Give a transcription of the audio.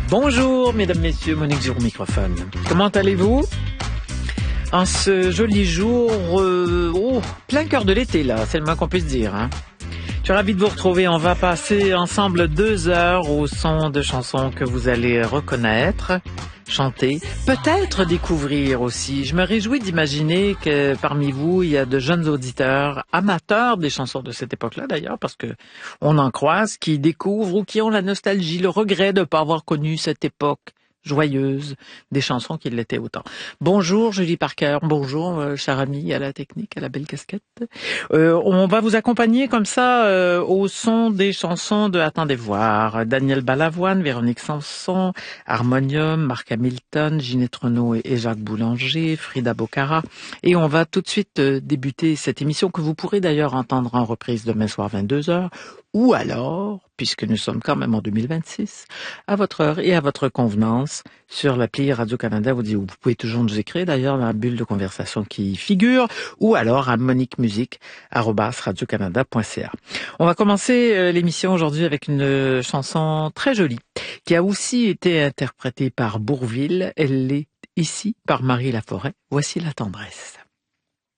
Bonjour, mesdames, messieurs, Monique Giraud au microphone. Comment allez-vous? En ce joli jour, plein cœur de l'été, là, c'est le moins qu'on puisse dire, hein. Je suis ravi de vous retrouver. On va passer ensemble 2 heures au son de chansons que vous allez reconnaître, chanter, peut-être découvrir aussi. Je me réjouis d'imaginer que parmi vous, il y a de jeunes auditeurs, amateurs des chansons de cette époque-là d'ailleurs, parce que on en croise, qui découvrent ou qui ont la nostalgie, le regret de ne pas avoir connu cette époque joyeuse des chansons qui l'étaient autant. Bonjour Julie Parker, bonjour cher ami à la technique, à la belle casquette. On va vous accompagner comme ça au son des chansons de Attendez voir. Daniel Balavoine, Véronique Sanson, Harmonium, Marc Hamilton, Ginette Renaud et Jacques Boulanger, Frida Bocara. Et on va tout de suite débuter cette émission que vous pourrez d'ailleurs entendre en reprise demain soir 22h. Ou alors, puisque nous sommes quand même en 2026, à votre heure et à votre convenance, sur l'appli Radio-Canada, vous pouvez toujours nous écrire d'ailleurs dans la bulle de conversation qui figure, ou alors à moniquemusique@radiocanada.ca. On va commencer l'émission aujourd'hui avec une chanson très jolie, qui a aussi été interprétée par Bourvil. Elle l'est ici par Marie Laforêt. Voici La tendresse.